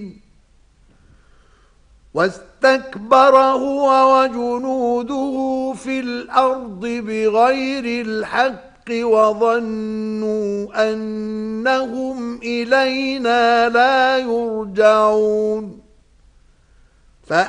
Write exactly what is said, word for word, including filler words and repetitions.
واستكبر هو وجنوده في الأرض بغير الحق وظنوا أنهم إلينا لا يرجعون